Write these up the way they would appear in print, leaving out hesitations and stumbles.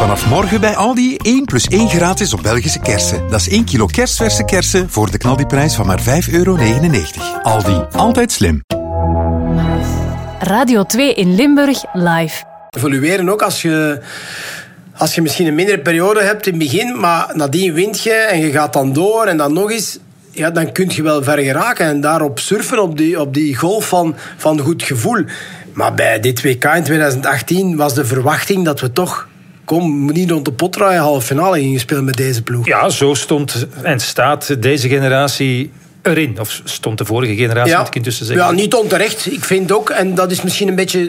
Vanaf morgen bij Aldi 1 + 1 gratis op Belgische kersen. Dat is 1 kilo kerstverse kersen voor de knaldiprijs van maar €5,99. Aldi, altijd slim. Radio 2 in Limburg, live. Evolueren ook als je misschien een mindere periode hebt in het begin, maar nadien wint je en je gaat dan door en dan nog eens. Ja, dan kun je wel ver geraken en daarop surfen op die golf van goed gevoel. Maar bij dit WK in 2018 was de verwachting dat we toch niet rond de pot draaien halve finale gingen spelen met deze ploeg. Ja, zo stond en staat deze generatie erin. Of stond de vorige generatie, moet ik intussen zeggen. Ja, niet onterecht. Ik vind ook, en dat is misschien een beetje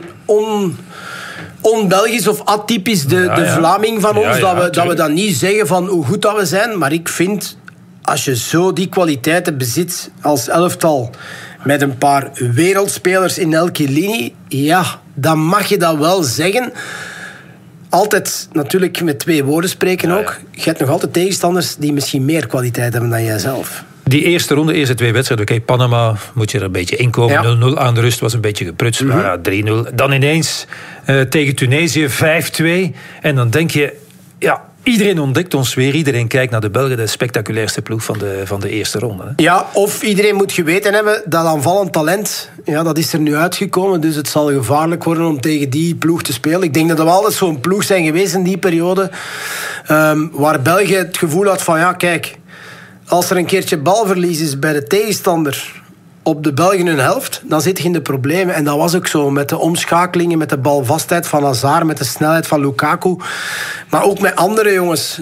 on-Belgisch of atypisch de Vlaming van ons, dat we dan niet zeggen van hoe goed dat we zijn. Maar ik vind, als je zo die kwaliteiten bezit als elftal, met een paar wereldspelers in elke linie, ja, dan mag je dat wel zeggen. Altijd natuurlijk met 2 woorden spreken ook. Je hebt nog altijd tegenstanders die misschien meer kwaliteit hebben dan jijzelf. Die eerste ronde, eerste 2 wedstrijden. Oké, Panama moet je er een beetje inkomen. Ja. 0-0 aan de rust was een beetje geprutst. Mm-hmm. Maar 3-0. Dan ineens tegen Tunesië 5-2. En dan denk je, ja, iedereen ontdekt ons weer. Iedereen kijkt naar de Belgen, de spectaculairste ploeg van de eerste ronde. Hè. Ja, of iedereen moet geweten hebben dat aanvallend talent, ja, dat is er nu uitgekomen. Dus het zal gevaarlijk worden om tegen die ploeg te spelen. Ik denk dat er wel altijd zo'n ploeg zijn geweest in die periode. Waar België het gevoel had van, ja, kijk, als er een keertje balverlies is bij de tegenstander op de Belgen hun helft, dan zit je in de problemen. En dat was ook zo, met de omschakelingen, met de balvastheid van Hazard, met de snelheid van Lukaku. Maar ook met andere jongens.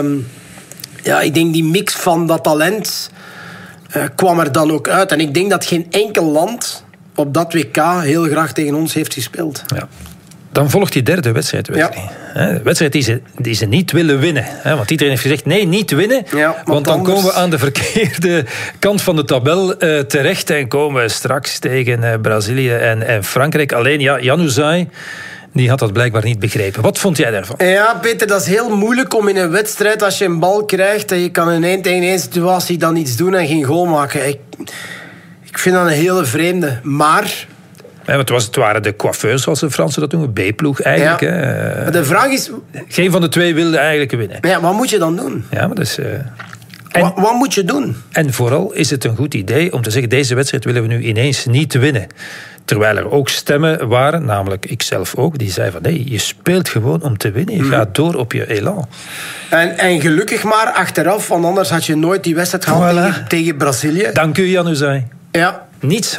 Ja, ik denk die mix van dat talent kwam er dan ook uit. En ik denk dat geen enkel land op dat WK heel graag tegen ons heeft gespeeld. Ja. Dan volgt die derde wedstrijd. Ja. De wedstrijd die ze niet willen winnen. Want iedereen heeft gezegd, nee, niet winnen. Ja, want dan komen we aan de verkeerde kant van de tabel terecht. En komen we straks tegen Brazilië en Frankrijk. Alleen, ja, Januzaj, die had dat blijkbaar niet begrepen. Wat vond jij daarvan? Ja, Peter, dat is heel moeilijk om in een wedstrijd, als je een bal krijgt en je kan in 1-tegen-1 situatie dan iets doen en geen goal maken. Ik vind dat een hele vreemde. Maar ja, want het waren de coiffeurs, zoals de Fransen dat doen, B-ploeg eigenlijk. Ja. Maar de vraag is, geen van de 2 wilde eigenlijk winnen. Ja, wat moet je dan doen? Ja, maar dat is, wat moet je doen? En vooral is het een goed idee om te zeggen, deze wedstrijd willen we nu ineens niet winnen. Terwijl er ook stemmen waren, namelijk ikzelf ook, die zei van nee, je speelt gewoon om te winnen. Je gaat door op je elan. En gelukkig maar achteraf, want anders had je nooit die wedstrijd gehad tegen Brazilië. Dank u, Januzaj. Ja. Niets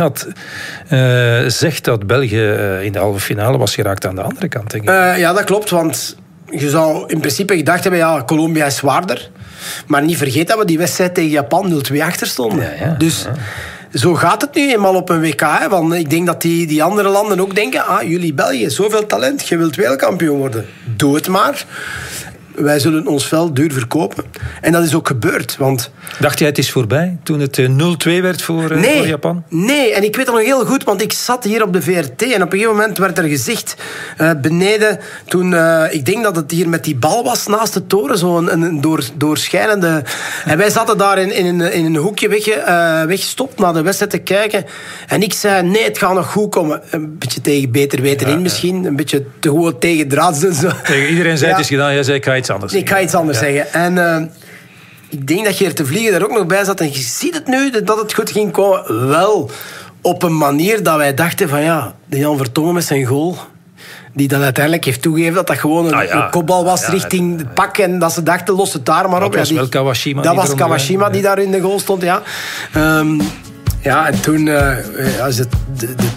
zegt dat België in de halve finale was geraakt aan de andere kant, denk ik. Ja, dat klopt, want je zou in principe gedacht hebben, ja, Colombia is zwaarder. Maar niet vergeten dat we die wedstrijd tegen Japan 0-2 achter stonden. Ja. Dus zo gaat het nu eenmaal op een WK. Hè? Want ik denk dat die andere landen ook denken, jullie België, zoveel talent, je wilt wereldkampioen worden. Doe het maar. Wij zullen ons veld duur verkopen. En dat is ook gebeurd. Want dacht jij het is voorbij toen het 0-2 werd voor Japan? Nee, en ik weet het nog heel goed, want ik zat hier op de VRT en op een gegeven moment werd er gezegd beneden, toen ik denk dat het hier met die bal was naast de toren, zo'n doorschijnende. En wij zaten daar in een hoekje weggestopt naar de wedstrijd te kijken. En ik zei, nee, het gaat nog goed komen. Een beetje tegen beter weten in misschien. Een beetje te gewoon tegen draads en zo. Tegen iedereen zei het is gedaan, jij zei ik ga iets anders zeggen. Ik ga iets anders zeggen. En ik denk dat Geert de Vlieger daar ook nog bij zat. En je ziet het nu, dat het goed ging komen. Wel op een manier dat wij dachten van ja, de Jan Vertongen met zijn goal, die dan uiteindelijk heeft toegegeven dat dat gewoon een kopbal was richting het pak. En dat ze dachten, los het daar maar op. Dat was wel Kawashima. Dat was Kawashima die daar in de goal stond, ja. Ja, en toen is het de